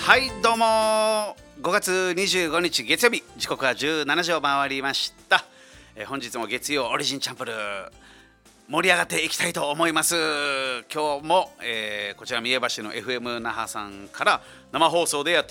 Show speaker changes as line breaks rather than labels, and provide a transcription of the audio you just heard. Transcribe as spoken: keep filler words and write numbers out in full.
はいどうもごがつにじゅうごにち月曜日、時刻はじゅうしちじを回りました。えー本日も月曜オリジンチャンプルー盛り上がっていきたいと思います。今日も、えーこちら三重橋の エフエム 那覇さんから生放送でやって